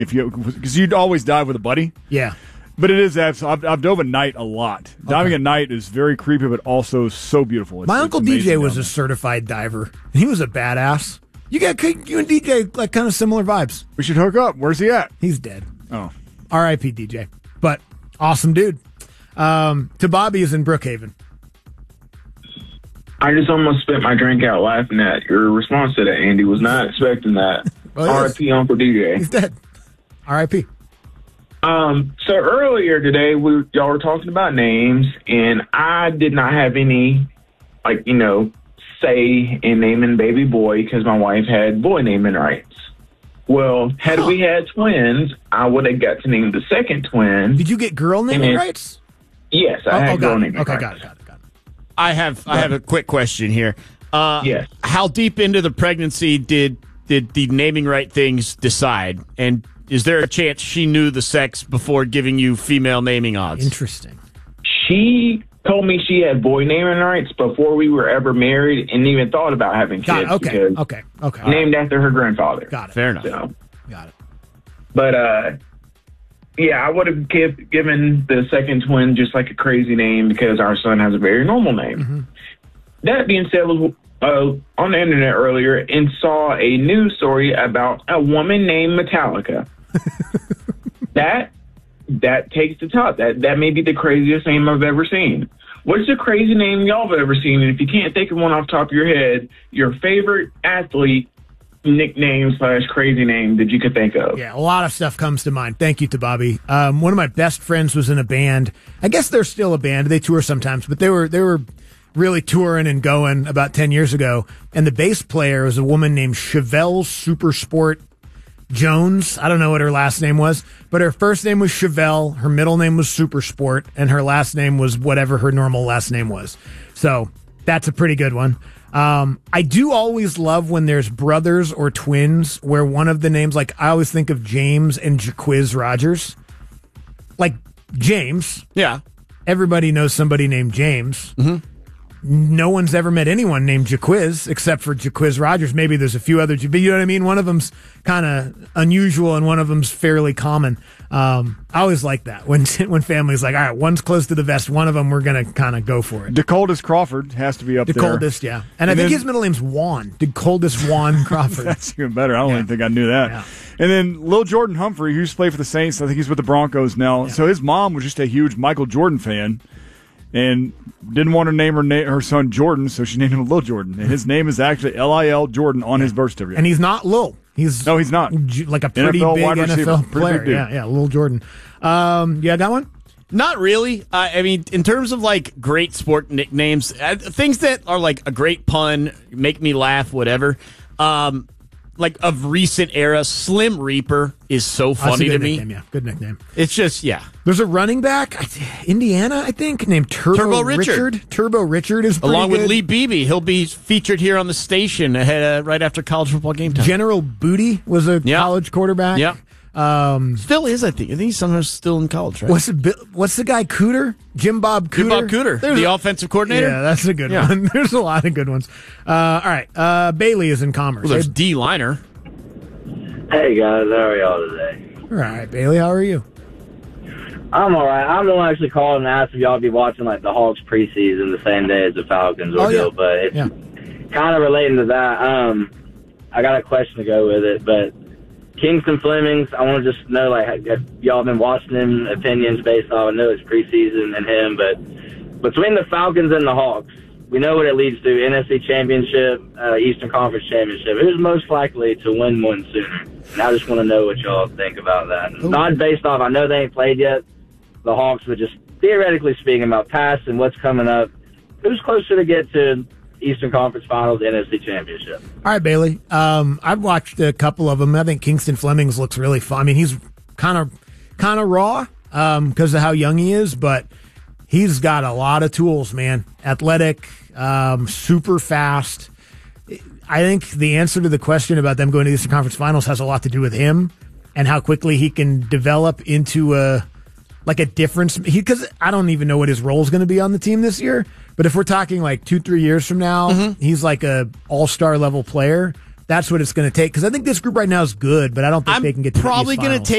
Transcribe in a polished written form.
because you'd always dive with a buddy. Yeah. But it is absolutely. I've dove at night a lot. Diving at night is very creepy, but also so beautiful. My uncle DJ was a certified diver. He was a badass. You and DJ like kind of similar vibes. We should hook up. Where's he at? He's dead. Oh, R.I.P. DJ. But awesome dude. To Bobby is in Brookhaven. I just almost spit my drink out laughing at your response to that, Andy. Was not expecting that. R.I.P. Uncle DJ. He's dead. R.I.P. So earlier today, y'all were talking about names, and I did not have any, say in naming baby boy because my wife had boy naming rights. Well, had we had twins, I would have got to name the second twin. Did you get girl naming rights? Yes, I had girl naming rights. Okay, got it. I have a quick question here. Yes. How deep into the pregnancy did the naming right things decide? And is there a chance she knew the sex before giving you female naming odds? Interesting. She told me she had boy naming rights before we were ever married and even thought about having kids. Okay. Named after her grandfather. Got it. Fair enough. So, got it. But, I would have given the second twin just like a crazy name because our son has a very normal name. Mm-hmm. That being said, I was on the internet earlier and saw a news story about a woman named Metallica. That takes the top. That may be the craziest name I've ever seen. What's the crazy name y'all have ever seen? And if you can't think of one off the top of your head, your favorite athlete nickname / crazy name that you could think of. Yeah, a lot of stuff comes to mind. Thank you to Bobby. One of my best friends was in a band. I guess they're still a band. They tour sometimes, but they were really touring and going about 10 years ago. And the bass player was a woman named Chevelle Supersport Jones. I don't know what her last name was, but her first name was Chevelle, her middle name was Supersport, and her last name was whatever her normal last name was. So that's a pretty good one. I do always love when there's brothers or twins where one of the names, like I always think of James and Jaquiz Rogers. Like James. Yeah. Everybody knows somebody named James. Mm-hmm. No one's ever met anyone named Jaquiz except for Jaquiz Rogers. Maybe there's a few others, but you know what I mean? One of them's kind of unusual and one of them's fairly common. I always like that when families like, all right, one's close to the vest, one of them we're going to kind of go for it. DeColdest Crawford has to be up there. DeColdest, yeah. And I think his middle name's Juan. DeColdest Juan Crawford. That's even better. I don't even think I knew that. Yeah. And then Lil Jordan Humphrey, who used to play for the Saints. I think he's with the Broncos now. Yeah. So his mom was just a huge Michael Jordan fan. And didn't want to name her son Jordan, so she named him Lil Jordan. And his name is actually Lil Jordan on his birth certificate. And he's not Lil. He's not. Like a pretty NFL big wide receiver, NFL player. Pretty big dude. Yeah, Lil Jordan. Yeah, got one? Not really. I mean, in terms of like great sport nicknames, things that are like a great pun, make me laugh, whatever. Like of recent era, Slim Reaper is so funny to me. Yeah, good nickname. It's just, yeah. There's a running back, Indiana, I think, named Turbo Richard. Turbo Richard is pretty along good. with Lee Beebe. He'll be featured here on the station right after college football game time. General Booty was a college quarterback. Yep. Still is, I think. I think he's sometimes still in college, right? What's the guy, Cooter? Jim Bob Cooter? Jim Bob Cooter, the offensive coordinator? Yeah, that's a good one. There's a lot of good ones. All right. Bailey is in Commerce. Well, there's D-Liner. Hey, guys. How are y'all today? All right, Bailey. How are you? I'm all right. I'm the one actually calling and asked if y'all be watching like the Hawks preseason the same day as the Falcons ordeal, but it's kind of relating to that. I got a question to go with it, but Kingston Flemings, I want to just know, like, if y'all been watching him, opinions based on, I know it's preseason and him, but between the Falcons and the Hawks, we know what it leads to, NFC Championship, Eastern Conference Championship. Who's most likely to win one sooner? And I just want to know what y'all think about that. Ooh. Not based off, I know they ain't played yet, the Hawks, but just theoretically speaking about past and what's coming up. Who's closer to get to Eastern Conference Finals, NFC Championship? All right, Bailey. I've watched a couple of them. I think Kingston Flemings looks really fun. I mean, he's kind of raw because of how young he is, but he's got a lot of tools, man. Athletic, super fast. I think the answer to the question about them going to the Eastern Conference Finals has a lot to do with him and how quickly he can develop into a difference. Because I don't even know what his role is going to be on the team this year. But if we're talking like 2-3 years from now, he's like a all-star level player. That's what it's going to take, because I think this group right now is good, but I don't think they can get to probably going to